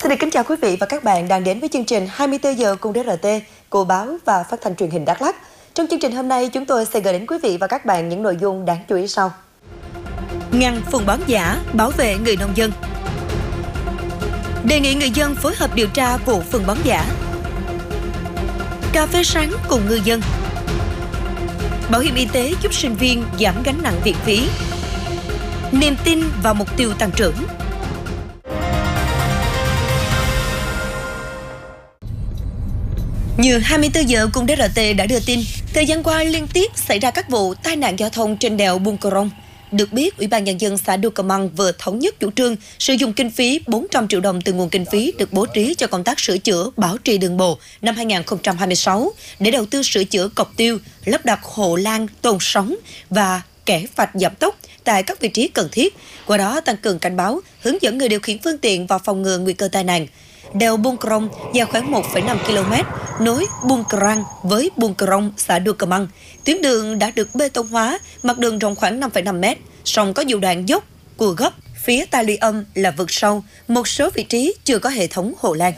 Xin được kính chào quý vị và các bạn đang đến với chương trình 24 giờ cùng DRT, của báo và phát thanh truyền hình Đắk Lắk. Trong chương trình hôm nay, chúng tôi sẽ gửi đến quý vị và các bạn những nội dung đáng chú ý sau. Ngăn phân bón giả, bảo vệ người nông dân. Đề nghị người dân phối hợp điều tra vụ phân bón giả. Cà phê sáng cùng ngư dân. Bảo hiểm y tế giúp sinh viên giảm gánh nặng viện phí. Niềm tin vào mục tiêu tăng trưởng. Như 24 giờ cùng DRT đã đưa tin, thời gian qua liên tiếp xảy ra các vụ tai nạn giao thông trên đèo Buôn Crong. Được biết, Ủy ban Nhân dân xã Đô Cờ Măng vừa thống nhất chủ trương sử dụng kinh phí 400 triệu đồng từ nguồn kinh phí được bố trí cho công tác sửa chữa bảo trì đường bộ năm 2026 để đầu tư sửa chữa cọc tiêu, lắp đặt hộ lan tồn sóng và kẻ vạch giảm tốc tại các vị trí cần thiết, qua đó tăng cường cảnh báo, hướng dẫn người điều khiển phương tiện và phòng ngừa nguy cơ tai nạn. Đèo Buôn Crong dài khoảng 1,5 km, nối Buôn Crang với Buôn Crong, xã Đô Cờ Măng. Tuyến đường đã được bê tông hóa, mặt đường rộng khoảng 5,5 m, song có nhiều đoạn dốc, cua gấp, phía ta luy âm là vực sâu, một số vị trí chưa có hệ thống hộ lan.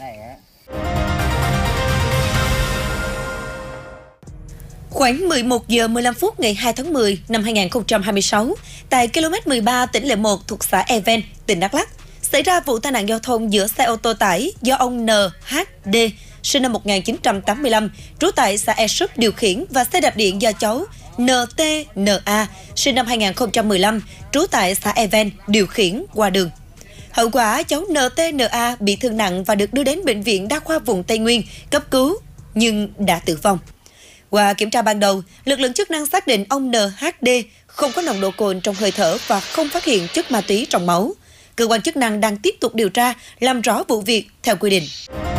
Khoảng 11 giờ 15 phút ngày 2 tháng 10 năm 2026, tại km 13 tỉnh Lệ 1 thuộc xã Even, tỉnh Đắk Lắk, xảy ra vụ tai nạn giao thông giữa xe ô tô tải do ông NHD, sinh năm 1985, trú tại xã E Súp điều khiển và xe đạp điện do cháu NTNA, sinh năm 2015, trú tại xã Even điều khiển qua đường. Hậu quả, cháu NTNA bị thương nặng và được đưa đến Bệnh viện Đa khoa vùng Tây Nguyên cấp cứu, nhưng đã tử vong. Qua kiểm tra ban đầu, lực lượng chức năng xác định ông NHD không có nồng độ cồn trong hơi thở và không phát hiện chất ma túy trong máu. Cơ quan chức năng đang tiếp tục điều tra, làm rõ vụ việc theo quy định.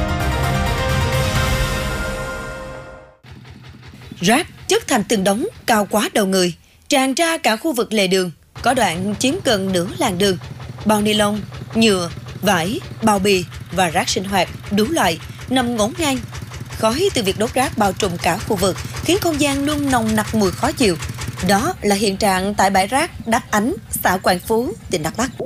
Rác chất thành từng đống cao quá đầu người, tràn ra cả khu vực lề đường, có đoạn chiếm gần nửa làn đường. Bao ni lông, nhựa, vải, bao bì và rác sinh hoạt đủ loại nằm ngổn ngang. Khói từ việc đốt rác bao trùm cả khu vực khiến không gian luôn nồng nặc mùi khó chịu. Đó là hiện trạng tại bãi rác Đắc Ánh, xã Quảng Phú, tỉnh Đắk Lắk.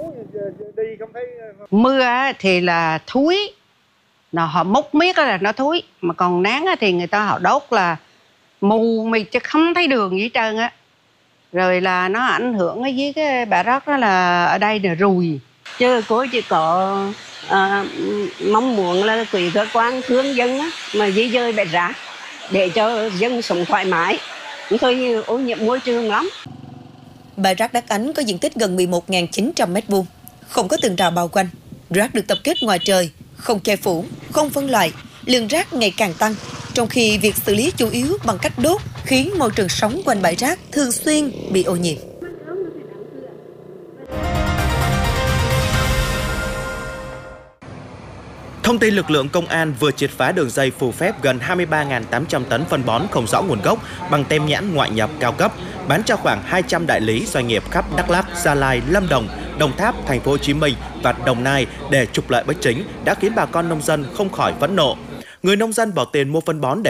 Mưa thì là thúi, họ múc miết là nó thúi, mà còn nắng thì người ta họ đốt là mù mịt chứ không thấy đường gì hết trơn á. Rồi là nó ảnh hưởng ở dưới cái bãi rác đó là ở đây là ruồi. Chứ cô chỉ có mong muốn là quỹ cơ quan hướng dân á, mà di dời bãi rác để cho dân sống thoải mái. Thôi ô nhiễm môi trường lắm. Bãi rác Đắc Ánh có diện tích gần 11.900 m², không có tường rào bao quanh. Rác được tập kết ngoài trời, không che phủ, không phân loại, lượng rác ngày càng tăng. Trong khi việc xử lý chủ yếu bằng cách đốt khiến môi trường sống quanh bãi rác thường xuyên bị ô nhiễm. Thông tin lực lượng công an vừa triệt phá đường dây phù phép gần 23.800 tấn phân bón không rõ nguồn gốc bằng tem nhãn ngoại nhập cao cấp, bán cho khoảng 200 đại lý doanh nghiệp khắp Đắk Lắk, Gia Lai, Lâm Đồng, Đồng Tháp, Thành phố Hồ Chí Minh và Đồng Nai để trục lợi bất chính đã khiến bà con nông dân không khỏi phẫn nộ. Người nông dân bỏ tiền mua phân bón để